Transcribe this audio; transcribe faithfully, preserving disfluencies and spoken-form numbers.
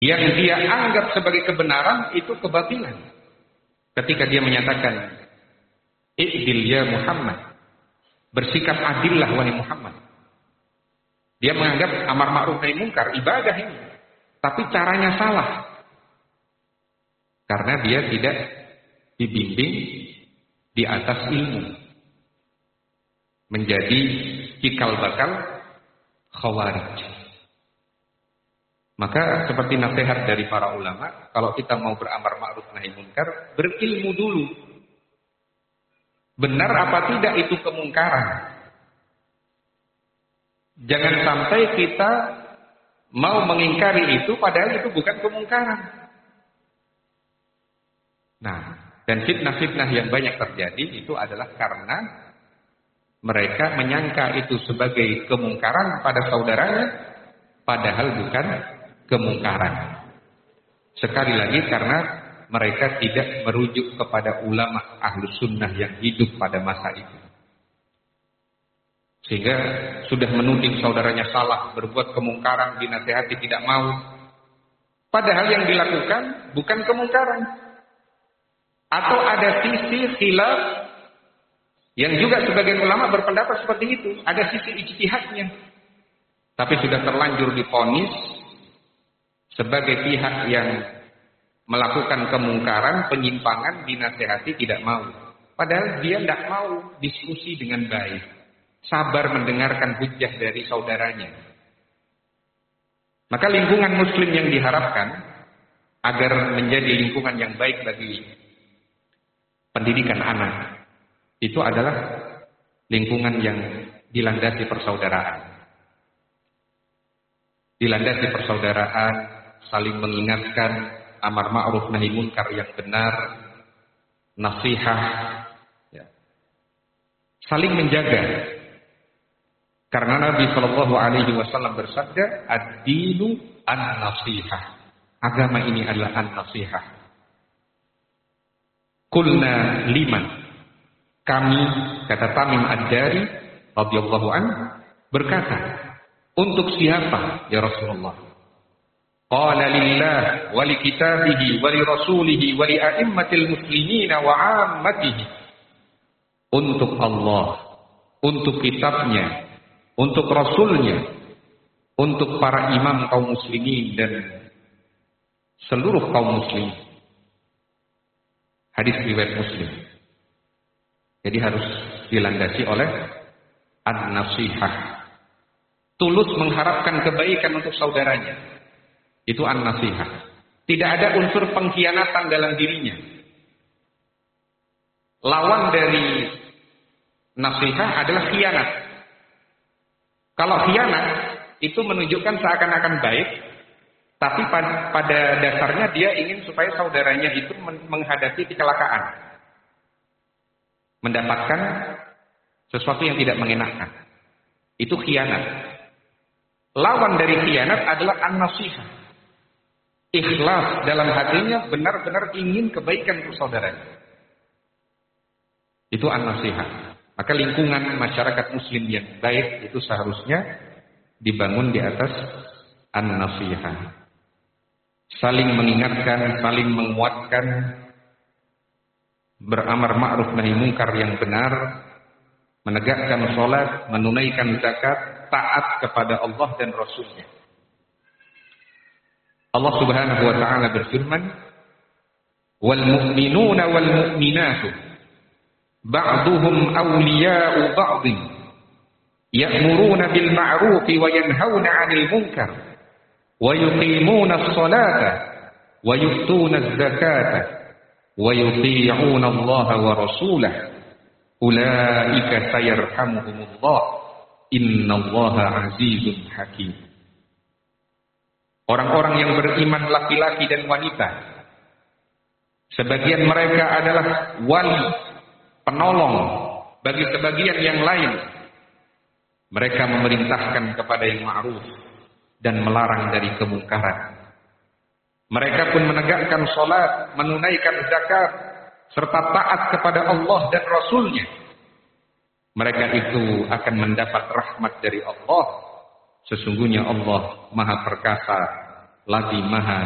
yang dia anggap sebagai kebenaran itu kebatilan. Ketika dia menyatakan, "I'dil ya Muhammad," bersikap adillah wahai Muhammad. Dia menganggap amar ma'ruf nahi munkar ibadah ini, tapi caranya salah. Karena dia tidak dibimbing di atas ilmu. Menjadi cikal bakal khawarij. Maka seperti nasihat dari para ulama, kalau kita mau beramar ma'ruf nahi munkar, berilmu dulu. Benar apa tidak itu kemungkaran? Jangan sampai kita mau mengingkari itu padahal itu bukan kemungkaran. Nah, dan fitnah-fitnah yang banyak terjadi itu adalah karena mereka menyangka itu sebagai kemungkaran pada saudaranya, padahal bukan kemungkaran. Sekali lagi karena mereka tidak merujuk kepada ulama ahlus sunnah yang hidup pada masa itu. Sehingga sudah menuding saudaranya salah, berbuat kemungkaran, dinasihati tidak mau. Padahal yang dilakukan bukan kemungkaran. Atau ada sisi khilaf yang juga sebagian ulama berpendapat seperti itu. Ada sisi ijtihadnya. Tapi sudah terlanjur divonis sebagai pihak yang melakukan kemungkaran, penyimpangan, dinasihati tidak mau. Padahal dia tidak mau diskusi dengan baik. Sabar mendengarkan hujjah dari saudaranya. Maka lingkungan muslim yang diharapkan agar menjadi lingkungan yang baik bagi pendidikan anak, itu adalah lingkungan yang dilandasi persaudaraan. Dilandasi persaudaraan, saling mengingatkan amar ma'ruf nahi munkar yang benar, nasihat, ya. Saling menjaga. Karena Nabi Shallallahu Alaihi Wasallam bersabda, ad-dinu an-nasihah. Agama ini adalah an-nasihah. Kulna liman. Kami, kata Tamim Ad-Dari radhiyallahu anhu, berkata, untuk siapa ya Rasulullah? Qala lillah wa li kitabihi wa li rasulihi wa li a'immatil muslimin wa 'ammatihi. Untuk Allah, untuk kitabnya, untuk rasulnya, untuk para imam kaum muslimin dan seluruh kaum muslim. Hadis riwayat Muslim. Jadi harus dilandasi oleh an-nasihah. Tulus mengharapkan kebaikan untuk saudaranya. Itu an-nasihah. Tidak ada unsur pengkhianatan dalam dirinya. Lawan dari nasihat adalah khianat. Kalau khianat itu menunjukkan seakan-akan baik, tapi pada dasarnya dia ingin supaya saudaranya itu menghadapi kecelakaan, mendapatkan sesuatu yang tidak mengenakan. Itu khianat. Lawan dari khianat adalah an-nasihah. Ikhlas dalam hatinya, benar-benar ingin kebaikan untuk saudaranya. Itu an-nasihah. Maka lingkungan masyarakat muslim yang baik itu seharusnya dibangun di atas an-nasihah. Saling mengingatkan, saling menguatkan, beramar ma'ruf nahi munkar yang benar, menegakkan sholat, menunaikan zakat, taat kepada Allah dan Rasulnya. Allah Subhanahu wa ta'ala berfirman, wal mu'minuna wal mu'minatu ba'duhum awliya'u ba'dhin ya'muruna bil ma'rufi wa yanhauna 'anil munkar wa yuqimuna as-salata wa yu'tuna az-zakata wa yuti'una Allah wa rasulahu ulaika sayarhamuhumullah innallaha 'azizun hakim. Orang-orang yang beriman laki-laki dan wanita, sebagian mereka adalah wali, penolong bagi sebagian yang lain. Mereka memerintahkan kepada yang ma'ruf dan melarang dari kemungkaran. Mereka pun menegakkan salat, menunaikan zakat, serta taat kepada Allah dan Rasulnya. Mereka itu akan mendapat rahmat dari Allah. Sesungguhnya Allah Maha Perkasa, lagi Maha